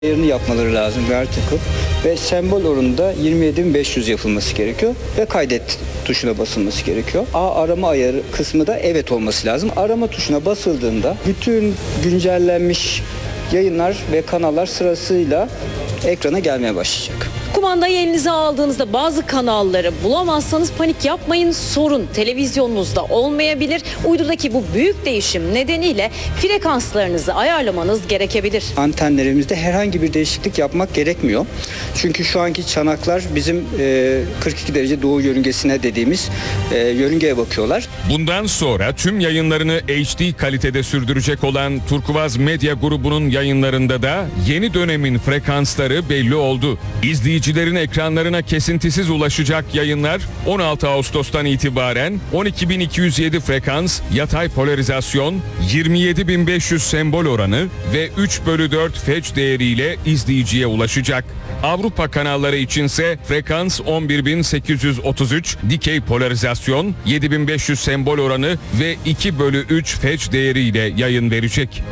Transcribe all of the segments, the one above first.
Yerini yapmaları lazım vertical ve sembol oranında 27.500 yapılması gerekiyor ve kaydet tuşuna basılması gerekiyor. Arama ayarı kısmı da evet olması lazım. Arama tuşuna basıldığında bütün güncellenmiş yayınlar ve kanallar sırasıyla ekrana gelmeye başlayacak. Kumandayı elinize aldığınızda bazı kanalları bulamazsanız panik yapmayın. Sorun televizyonunuzda olmayabilir. Uydudaki bu büyük değişim nedeniyle frekanslarınızı ayarlamanız gerekebilir. Antenlerimizde herhangi bir değişiklik yapmak gerekmiyor. Çünkü şu anki çanaklar bizim 42 derece doğu yörüngesine dediğimiz yörüngeye bakıyorlar. Bundan sonra tüm yayınlarını HD kalitede sürdürecek olan Turkuaz Medya grubunun yayınlarında da yeni dönemin frekansları belli oldu. İzleyicilerin ekranlarına kesintisiz ulaşacak yayınlar 16 Ağustos'tan itibaren 12.207 frekans, yatay polarizasyon, 27.500 sembol oranı ve 3/4 fetch değeriyle izleyiciye ulaşacak. Avrupa kanalları içinse frekans 11.833, dikey polarizasyon, 7.500 sembol oranı ve 2/3 fetch değeriyle yayın verecek.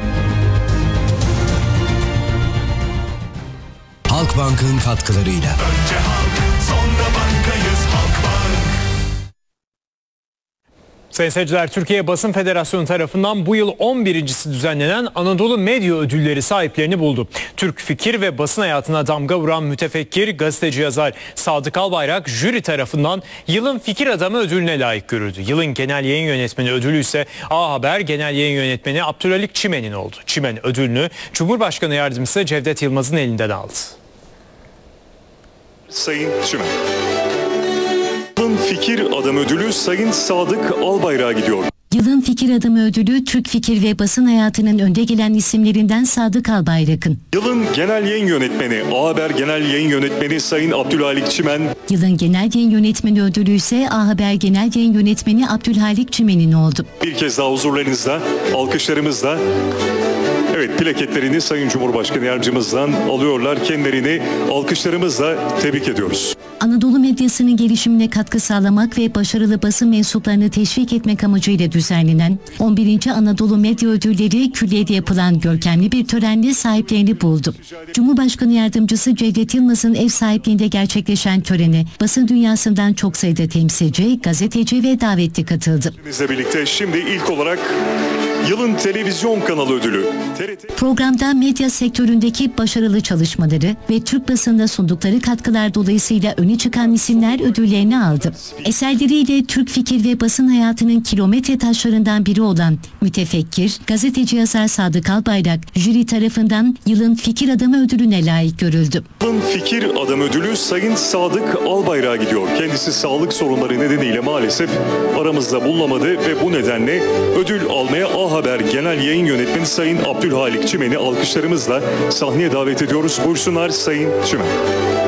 Halkbank'ın katkılarıyla. Önce halk, sonra bankayız Halkbank. Sayın seyirciler, Türkiye Basın Federasyonu tarafından bu yıl 11.si düzenlenen Anadolu Medya Ödülleri sahiplerini buldu. Türk fikir ve basın hayatına damga vuran mütefekkir, gazeteci yazar Sadık Albayrak jüri tarafından yılın fikir adamı ödülüne layık görüldü. Yılın genel yayın yönetmeni ödülü ise A Haber Genel Yayın Yönetmeni Abdülhalik Çimen'in oldu. Çimen ödülünü Cumhurbaşkanı Yardımcısı Cevdet Yılmaz'ın elinden aldı. Sayın Çimen. Yılın Fikir Adamı Ödülü Sayın Sadık Albayrak'a gidiyor. Yılın Fikir Adamı Ödülü Türk fikir ve basın hayatının önde gelen isimlerinden Sadık Albayrak'ın. Yılın Genel Yayın Yönetmeni, A Haber Genel Yayın Yönetmeni Sayın Abdülhalik Çimen. Yılın Genel Yayın Yönetmeni ödülü ise A Haber Genel Yayın Yönetmeni Abdülhalik Çimen'in oldu. Bir kez daha huzurlarınızda, alkışlarımızla, evet, plaketlerini Sayın Cumhurbaşkanı Yardımcımızdan alıyorlar. Kendilerini alkışlarımızla tebrik ediyoruz. Anadolu medyasının gelişimine katkı sağlamak ve başarılı basın mensuplarını teşvik etmek amacıyla düzenlenen 11. Anadolu Medya Ödülleri külliyede yapılan görkemli bir törenle sahiplerini buldu. Cumhurbaşkanı Yardımcısı Cevdet Yılmaz'ın ev sahipliğinde gerçekleşen törene basın dünyasından çok sayıda temsilci, gazeteci ve davetli katıldı. Bizle birlikte şimdi ilk olarak Yılın Televizyon Kanalı Ödülü. Programda medya sektöründeki başarılı çalışmaları ve Türk basınına sundukları katkılar dolayısıyla öne çıkan isimler ödüllerini aldı. Eserleriyle Türk fikir ve basın hayatının kilometre taşlarından biri olan mütefekkir, gazeteci yazar Sadık Albayrak, jüri tarafından Yılın Fikir Adamı Ödülüne layık görüldü. Yılın Fikir Adamı Ödülü Sayın Sadık Albayrak'a gidiyor. Kendisi sağlık sorunları nedeniyle maalesef aramızda bulunamadı ve bu nedenle ödül almaya A Haber Genel Yayın Yönetmeni Sayın Abdülhalik Çimen'i alkışlarımızla sahneye davet ediyoruz. Buyursunlar Sayın Çimen.